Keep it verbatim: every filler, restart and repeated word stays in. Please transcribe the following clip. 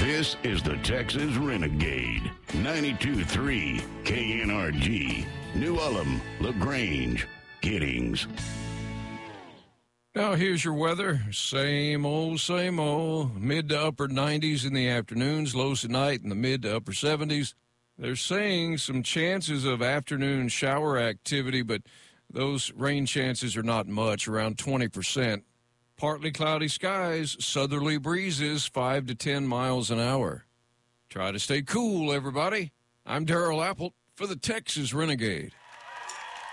This is the Texas Renegade. ninety-two point three K N R G. New Ulm, LaGrange, Giddings. Now here's your weather. Same old, same old. Mid to upper nineties in the afternoons, lows at night in the mid to upper seventies. They're saying some chances of afternoon shower activity, but those rain chances are not much, around twenty percent. Partly cloudy skies, southerly breezes, five to ten miles an hour. Try to stay cool, everybody. I'm Darrell Apple for the Texas Renegade.